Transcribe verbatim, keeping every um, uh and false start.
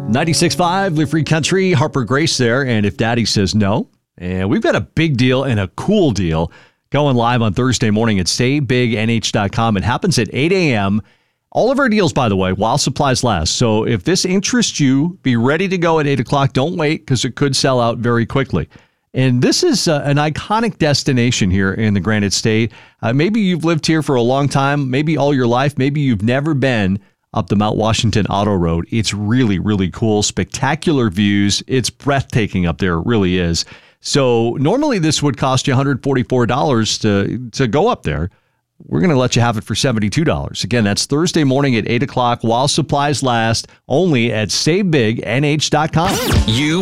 ninety-six point five, Live Free Country, Harper Grace there, and If Daddy Says No. And we've got a big deal and a cool deal going live on Thursday morning at save big N H dot com. It happens at eight a.m. All of our deals, by the way, while supplies last. So if this interests you, be ready to go at eight o'clock. Don't wait, because it could sell out very quickly. And this is uh, an iconic destination here in the Granite State. Uh, maybe you've lived here for a long time, maybe all your life. Maybe you've never been up the Mount Washington Auto Road. It's really, really cool. Spectacular views. It's breathtaking up there. It really is. So normally this would cost you one hundred forty-four dollars to, to go up there. We're going to let you have it for seventy-two dollars. Again, that's Thursday morning at eight o'clock while supplies last, only at save big N H dot com. You